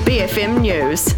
BFM News.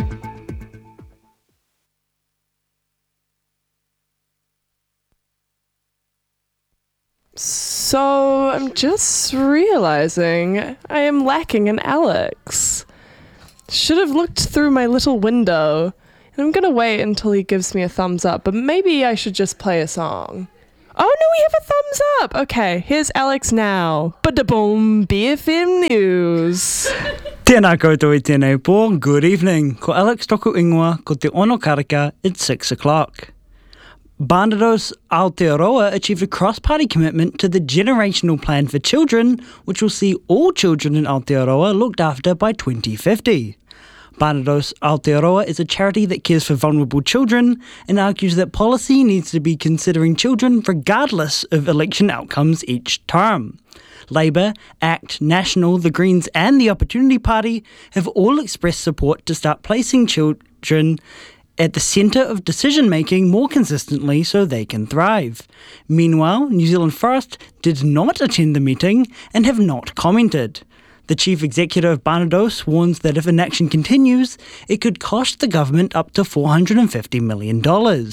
So, I'm just realizing I am lacking an Alex. Should have looked through my little window, and I'm gonna wait until he gives me a thumbs up, but maybe I should just play a song. Oh no, we have a thumbs up! Okay, here's Alex now. Ba-da-boom, BFM News. Tēnā koutou I tēnei pō, good evening. Ko Alex toku ingoa, ko te ono karaka, it's 6 o'clock. Barnardos Aotearoa achieved a cross-party commitment to the Generational Plan for Children, which will see all children in Aotearoa looked after by 2050. Barnardos Aotearoa is a charity that cares for vulnerable children and argues that policy needs to be considering children regardless of election outcomes each term. Labour, ACT, National, the Greens and the Opportunity Party have all expressed support to start placing children at the centre of decision-making more consistently so they can thrive. Meanwhile, New Zealand Forest did not attend the meeting and have not commented. The chief executive of Barnardos warns that if inaction continues, it could cost the government up to $450 million.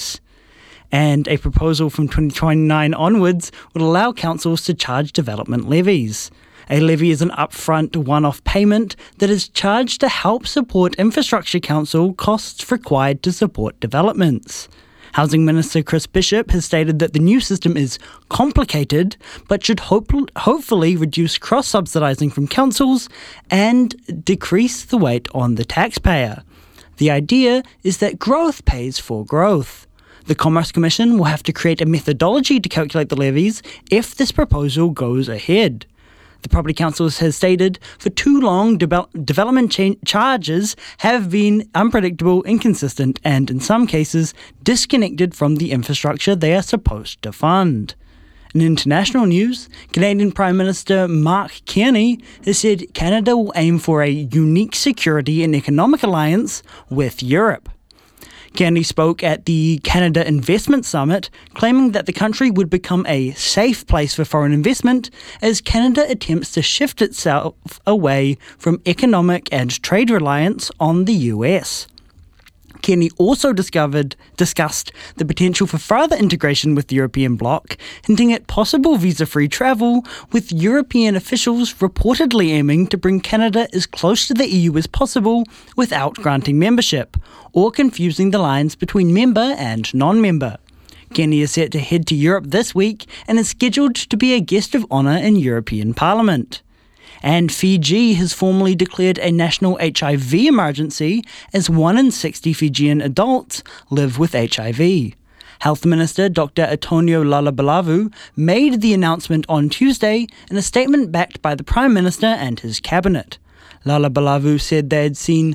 And a proposal from 2029 onwards would allow councils to charge development levies. A levy is an upfront one-off payment that is charged to help support Infrastructure Council costs required to support developments. Housing Minister Chris Bishop has stated that the new system is complicated but should hopefully reduce cross-subsidising from councils and decrease the weight on the taxpayer. The idea is that growth pays for growth. The Commerce Commission will have to create a methodology to calculate the levies if this proposal goes ahead. The Property Council has stated for too long development charges have been unpredictable, inconsistent and, in some cases, disconnected from the infrastructure they are supposed to fund. In international news, Canadian Prime Minister Mark Carney has said Canada will aim for a unique security and economic alliance with Europe. Carney spoke at the Canada Investment Summit, claiming that the country would become a safe place for foreign investment as Canada attempts to shift itself away from economic and trade reliance on the US. Carney also discussed the potential for further integration with the European bloc, hinting at possible visa-free travel, with European officials reportedly aiming to bring Canada as close to the EU as possible without granting membership, or confusing the lines between member and non-member. Carney is set to head to Europe this week and is scheduled to be a guest of honour in European Parliament. And Fiji has formally declared a national HIV emergency as 1 in 60 Fijian adults live with HIV. Health Minister Dr. Antonio Lalabalavu made the announcement on Tuesday in a statement backed by the Prime Minister and his cabinet. Lalabalavu said they had seen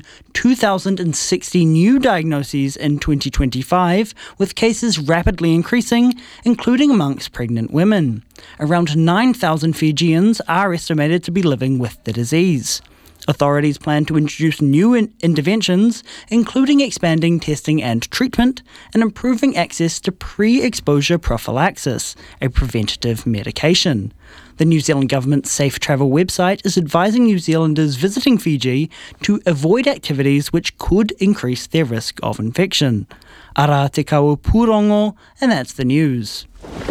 2,060 new diagnoses in 2025, with cases rapidly increasing, including amongst pregnant women. Around 9,000 Fijians are estimated to be living with the disease. Authorities plan to introduce new interventions, including expanding testing and treatment and improving access to pre-exposure prophylaxis, a preventative medication. The New Zealand government's Safe Travel website is advising New Zealanders visiting Fiji to avoid activities which could increase their risk of infection. Ara te kau Pūrongo, and that's the news.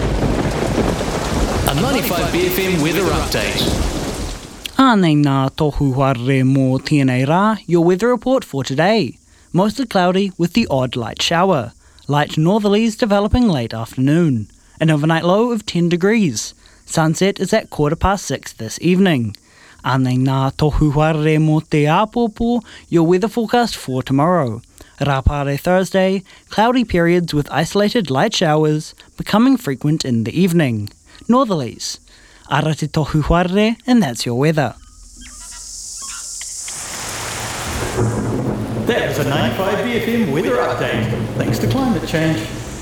A 95 BFM weather update. Ānei nā tohu whare mō tēnei rā, your weather report for today. Mostly cloudy with the odd light shower. Light northerlies developing late afternoon. An overnight low of 10 degrees. Sunset is at 6:15 this evening. Ānei nā tohu whare mō te āpōpō, your weather forecast for tomorrow. Rapare Thursday, cloudy periods with isolated light showers, becoming frequent in the evening. Northerlies. Ara te tohu whare, and that's your weather. That was a 95 BFM weather update. Thanks to climate change.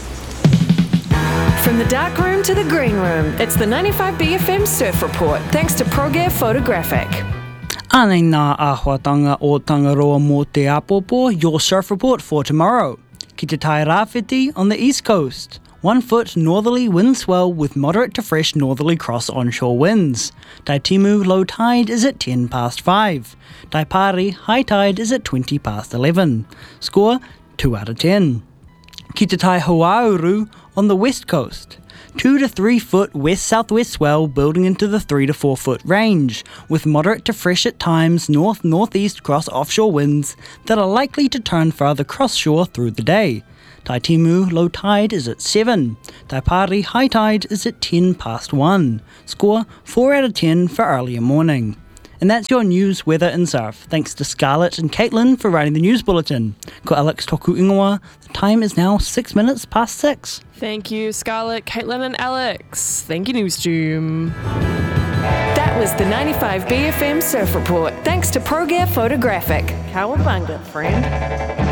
From the dark room to the green room, it's the 95 BFM Surf Report, thanks to ProGear Photographic. Ānei nā āhuatanga o Tangaroa mō te Apopo, your surf report for tomorrow. Ki te tai rāwhiti on the east coast. 1 foot northerly wind swell with moderate to fresh northerly cross onshore winds. Taitimu low tide is at 10 past 5. Taipari high tide is at 20 past 11. Score 2 out of 10. Kitatai Hauauru on the west coast. 2 to 3 foot west-southwest swell building into the 3 to 4 foot range, with moderate to fresh at times north-northeast cross offshore winds that are likely to turn further cross-shore through the day. Taitimu low tide is at 7. Taipari high tide is at 10 past 1. Score 4 out of 10 for earlier morning. And that's your news, weather and surf. Thanks to Scarlett and Caitlin for writing the news bulletin. Ko Alex toku ingoa. The time is now 6 minutes past 6. Thank you, Scarlett, Caitlin, and Alex. Thank you, Newsroom. That was the 95BFM Surf Report. Thanks to ProGear Photographic. Cowabunga, friend.